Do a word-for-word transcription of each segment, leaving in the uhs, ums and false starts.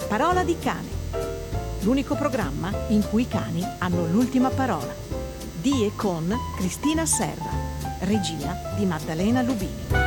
Parola di cane, l'unico programma in cui i cani hanno l'ultima parola. Di e con Cristina Serra, regia di Maddalena Lubini.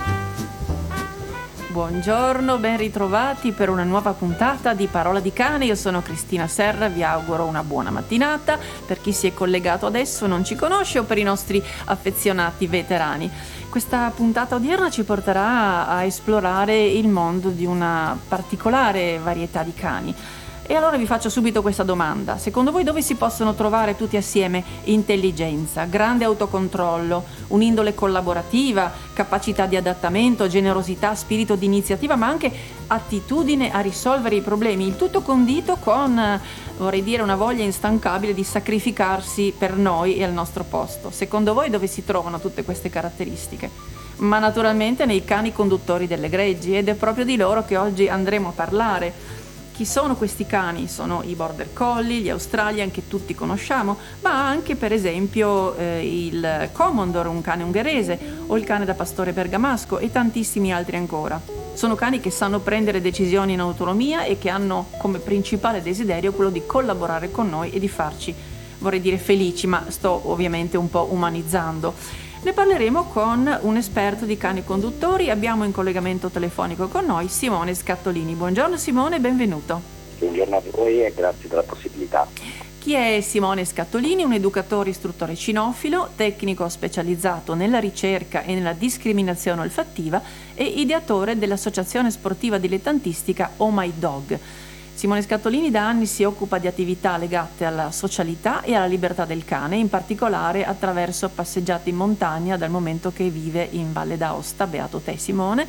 Buongiorno, ben ritrovati per una nuova puntata di Parola di Cane. Io sono Cristina Serra, vi auguro una buona mattinata per chi si è collegato adesso e non ci conosce o per i nostri affezionati veterani. Questa puntata odierna ci porterà a esplorare il mondo di una particolare varietà di cani. E allora vi faccio subito questa domanda. Secondo voi dove si possono trovare tutti assieme intelligenza, grande autocontrollo, un'indole collaborativa, capacità di adattamento, generosità, spirito di iniziativa, ma anche attitudine a risolvere i problemi, il tutto condito con, vorrei dire, una voglia instancabile di sacrificarsi per noi e al nostro posto? Secondo voi dove si trovano tutte queste caratteristiche? Ma naturalmente nei cani conduttori delle greggi, ed è proprio di loro che oggi andremo a parlare. Chi sono questi cani? Sono i Border Collie, gli Australian che tutti conosciamo, ma anche per esempio eh, il Commodore, un cane ungherese, o il cane da pastore bergamasco e tantissimi altri ancora. Sono cani che sanno prendere decisioni in autonomia e che hanno come principale desiderio quello di collaborare con noi e di farci, vorrei dire, felici, ma sto ovviamente un po' umanizzando. Ne parleremo con un esperto di cani conduttori. Abbiamo in collegamento telefonico con noi Simone Scattolini. Buongiorno Simone, benvenuto. Buongiorno a voi e grazie della possibilità. Chi è Simone Scattolini? Un educatore istruttore cinofilo, tecnico specializzato nella ricerca e nella discriminazione olfattiva e ideatore dell'associazione sportiva dilettantistica Oh My Dog. Simone Scattolini da anni si occupa di attività legate alla socialità e alla libertà del cane, in particolare attraverso passeggiate in montagna, dal momento che vive in Valle d'Aosta. Beato te Simone.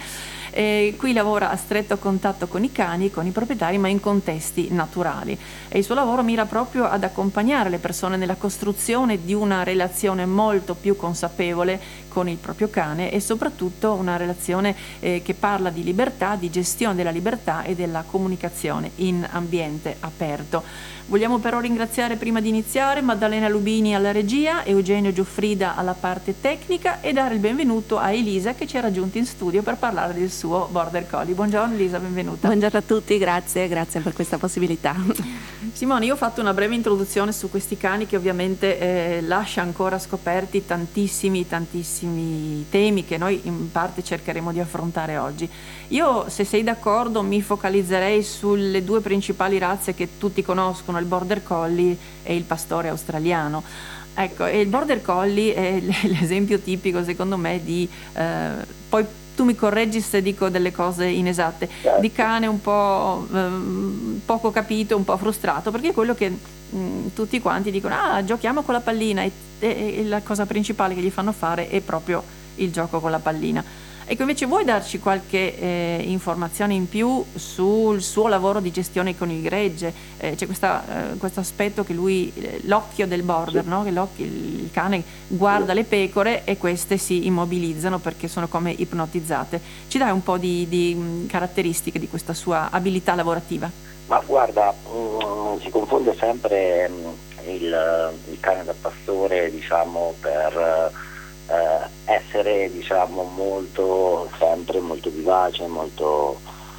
E qui lavora a stretto contatto con i cani e con i proprietari, ma in contesti naturali, e il suo lavoro mira proprio ad accompagnare le persone nella costruzione di una relazione molto più consapevole con il proprio cane e soprattutto una relazione eh, che parla di libertà, di gestione della libertà e della comunicazione in ambiente aperto. Vogliamo però ringraziare prima di iniziare Maddalena Lubini alla regia, Eugenio Giuffrida alla parte tecnica e dare il benvenuto a Elisa che ci ha raggiunto in studio per parlare del suo Border Collie. Buongiorno Elisa, benvenuta. Buongiorno a tutti, grazie, grazie per questa possibilità. Simone, io ho fatto una breve introduzione su questi cani che ovviamente eh, lascia ancora scoperti tantissimi, tantissimi temi che noi in parte cercheremo di affrontare oggi. Io, se sei d'accordo, mi focalizzerei sulle due principali razze che tutti conoscono, il Border Collie e il pastore australiano. Ecco, e il Border Collie è l'esempio tipico, secondo me, di eh, poi tu mi correggi se dico delle cose inesatte, di cane un po' eh, poco capito, un po' frustrato, perché è quello che mh, tutti quanti dicono: ah, giochiamo con la pallina, e, e, e la cosa principale che gli fanno fare è proprio il gioco con la pallina. Ecco, invece vuoi darci qualche eh, informazione in più sul suo lavoro di gestione con il gregge? Eh, c'è questa, eh, questo aspetto che lui, eh, l'occhio del border, no? Che l'occhio, il cane guarda le pecore e queste si immobilizzano perché sono come ipnotizzate. Ci dai un po' di, di mh, caratteristiche di questa sua abilità lavorativa? Ma guarda, mh, si confonde sempre mh, il, il cane da pastore, diciamo, per Eh, essere, diciamo, molto, sempre molto vivace, molto,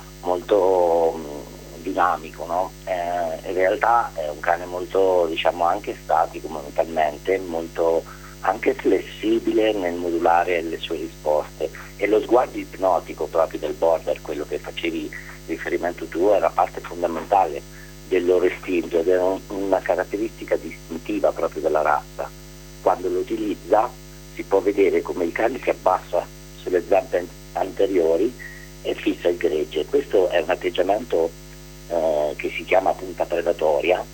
molto mh, dinamico, no? Eh, in realtà è un cane molto, diciamo, anche statico mentalmente, molto anche flessibile nel modulare le sue risposte, e lo sguardo ipnotico proprio del border, quello che facevi riferimento tu, era parte fondamentale del loro istinto ed era una caratteristica distintiva proprio della razza. Quando lo utilizza si può vedere come il cane si abbassa sulle zampe anteriori e fissa il gregge. Questo è un atteggiamento eh, che si chiama punta predatoria,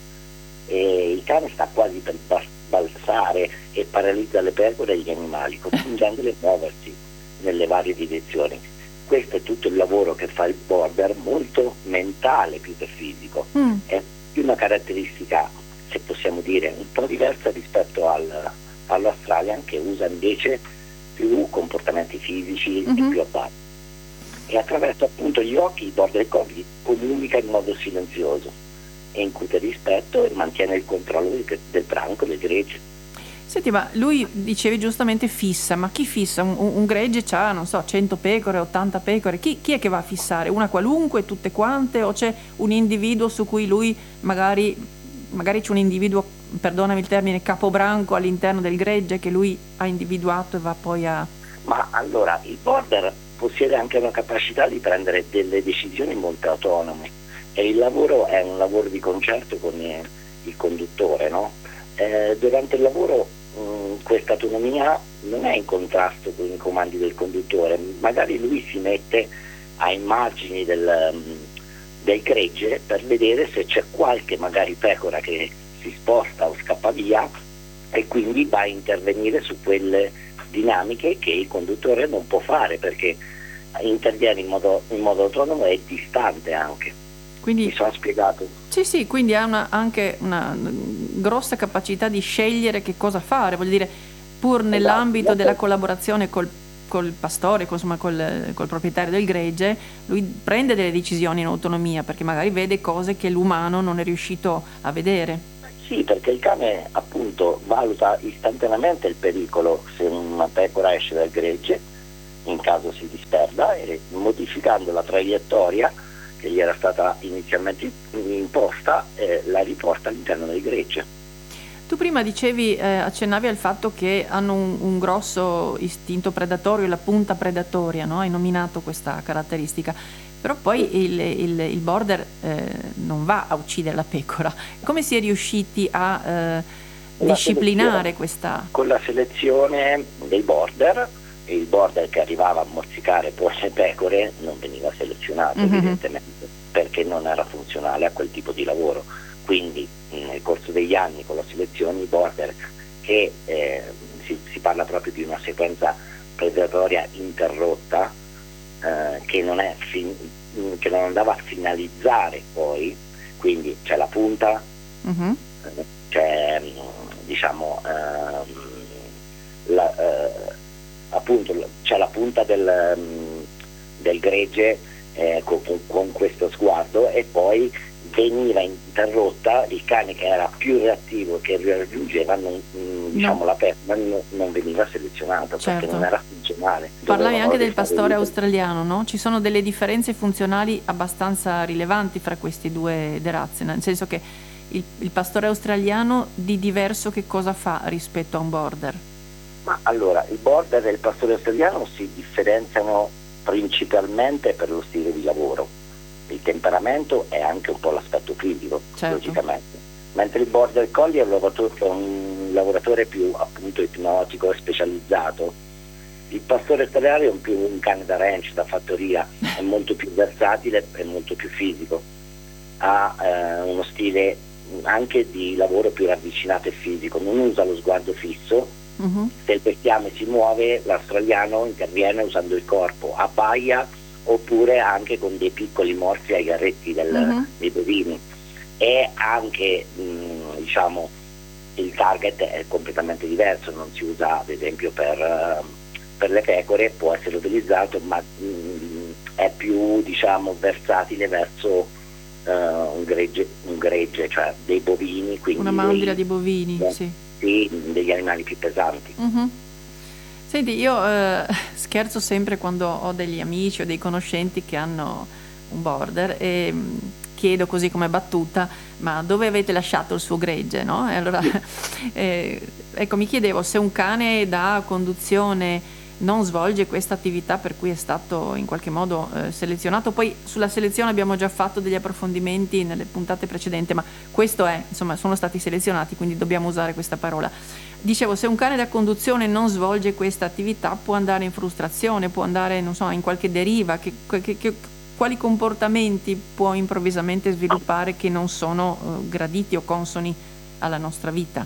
e il cane sta quasi per balzare e paralizza le pecore e gli animali, costringendoli a muoversi nelle varie direzioni. Questo è tutto il lavoro che fa il border, molto mentale più che fisico. Mm. È più una caratteristica, se possiamo dire, un po' diversa rispetto al all'Australian, che usa invece più comportamenti fisici mm-hmm. e più abbatti. E attraverso appunto gli occhi il Border Collie comunica in modo silenzioso e incute rispetto e mantiene il controllo del, del branco, del gregge. Senti, ma lui dicevi giustamente fissa, ma chi fissa? Un, un gregge c'ha, non so, cento pecore, ottanta pecore, chi, chi è che va a fissare? Una qualunque, tutte quante, o c'è un individuo su cui lui magari, magari c'è un individuo, perdonami il termine, capobranco all'interno del gregge che lui ha individuato e va poi a... Ma allora, il border possiede anche una capacità di prendere delle decisioni molto autonome e il lavoro è un lavoro di concerto con il, il conduttore, no? Eh, durante il lavoro mh, questa autonomia non è in contrasto con i comandi del conduttore, magari lui si mette ai margini del, del gregge per vedere se c'è qualche magari pecora che si sposta o scappa via e quindi va a intervenire su quelle dinamiche che il conduttore non può fare perché interviene in modo, in modo autonomo e distante anche. Quindi, mi sono spiegato? Sì, sì, quindi ha una, anche una grossa capacità di scegliere che cosa fare, voglio dire, pur nell'ambito esatto, della collaborazione col, col pastore, col, insomma, col, col proprietario del gregge, lui prende delle decisioni in autonomia perché magari vede cose che l'umano non è riuscito a vedere. Sì, perché il cane appunto valuta istantaneamente il pericolo se una pecora esce dal gregge, in caso si disperda, e modificando la traiettoria che gli era stata inizialmente imposta, eh, la riporta all'interno del gregge. Tu prima dicevi, eh, accennavi al fatto che hanno un, un grosso istinto predatorio, la punta predatoria, no? Hai nominato questa caratteristica, però poi il, il, il border eh, non va a uccidere la pecora. Come si è riusciti a eh, disciplinare questa? Con la selezione dei border, il border che arrivava a mozzicare poi le pecore non veniva selezionato, mm-hmm. evidentemente, perché non era funzionale a quel tipo di lavoro. Quindi nel corso degli anni con la selezione i border che eh, si, si parla proprio di una sequenza predatoria interrotta eh, che non è fin, che non andava a finalizzare poi, quindi c'è la punta, mm-hmm. eh, c'è diciamo eh, la, eh, appunto c'è la punta del, del gregge eh, con, con questo sguardo e poi veniva interrotta, il cane che era più reattivo che raggiungeva non, diciamo, no. la pecora non, non veniva selezionato, certo. perché non era funzionale. Parlavi anche del pastore australiano, no? Ci sono delle differenze funzionali abbastanza rilevanti fra questi due razze, nel senso che il, il pastore australiano di diverso che cosa fa rispetto a un border? Ma allora, il border e il pastore australiano si differenziano principalmente per lo stile di lavoro. Il temperamento è anche un po' l'aspetto fisico, certo. logicamente. Mentre il border collie è un lavoratore, un lavoratore più appunto ipnotico e specializzato. Il pastore australiano è un, più, un cane da ranch, da fattoria, è molto più versatile e molto più fisico. Ha eh, uno stile anche di lavoro più ravvicinato e fisico, non usa lo sguardo fisso. Uh-huh. Se il bestiame si muove, l'australiano interviene usando il corpo, abbaia oppure anche con dei piccoli morsi ai garretti del, uh-huh. dei bovini, e anche mh, diciamo il target è completamente diverso, non si usa ad esempio per, uh, per le pecore, può essere utilizzato ma mh, è più diciamo versatile verso uh, un gregge, un gregge, cioè dei bovini, quindi una mandria dei, di bovini, eh, sì. sì, degli animali più pesanti. Uh-huh. Senti, io eh, scherzo sempre quando ho degli amici o dei conoscenti che hanno un border e mh, chiedo così come battuta, ma dove avete lasciato il suo gregge, no? E allora, eh, ecco, mi chiedevo se un cane da conduzione non svolge questa attività per cui è stato in qualche modo eh, selezionato. Poi sulla selezione abbiamo già fatto degli approfondimenti nelle puntate precedenti, ma questo è, insomma, sono stati selezionati, quindi dobbiamo usare questa parola. Dicevo, se un cane da conduzione non svolge questa attività può andare in frustrazione, può andare, non so, in qualche deriva, che, che, che, quali comportamenti può improvvisamente sviluppare che non sono uh, graditi o consoni alla nostra vita?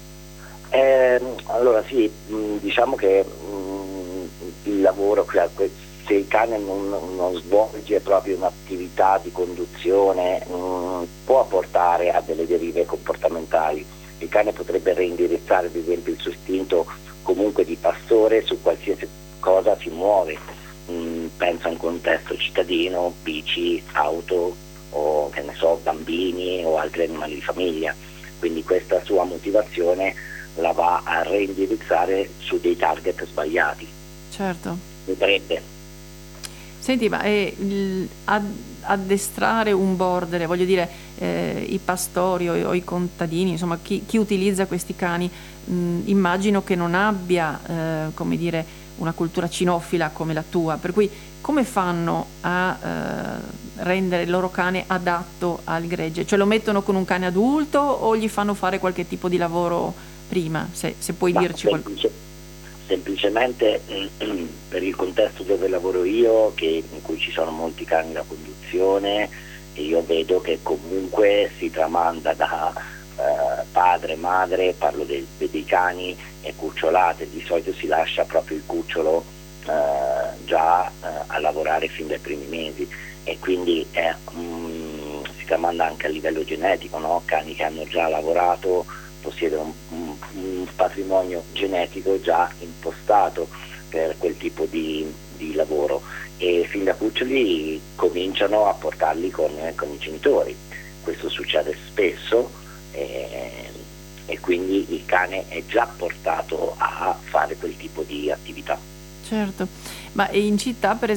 Eh, allora sì, diciamo che mh, il lavoro, se il cane non, non svolge proprio un'attività di conduzione mh, può portare a delle derive comportamentali. Il cane potrebbe reindirizzare ad esempio il suo istinto comunque di pastore su qualsiasi cosa si muove, mm, pensa a un contesto cittadino, bici, auto o che ne so, bambini o altri animali di famiglia, quindi questa sua motivazione la va a reindirizzare su dei target sbagliati. Certo. Potrebbe. Senti, ma è il- ad- addestrare un border, voglio dire, eh, i pastori o, i o i contadini, insomma, chi, chi utilizza questi cani, mh, immagino che non abbia, eh, come dire, una cultura cinofila come la tua, per cui come fanno a eh, rendere il loro cane adatto al gregge? Cioè lo mettono con un cane adulto o gli fanno fare qualche tipo di lavoro prima, se, se puoi Ma dirci qualcosa? semplice- semplicemente per il contesto dove lavoro io, che, in cui ci sono molti cani da conduzione, e io vedo che comunque si tramanda da eh, padre, madre, parlo dei, dei cani e cucciolate, di solito si lascia proprio il cucciolo eh, già eh, a lavorare fin dai primi mesi, e quindi è, mm, si tramanda anche a livello genetico, no? Cani che hanno già lavorato possiedono un, un, un patrimonio genetico già impostato per quel tipo di, di lavoro, e fin da cuccioli cominciano a portarli con, con i genitori. Questo succede spesso, eh, e quindi il cane è già portato a fare quel tipo di attività. Certo, ma in città per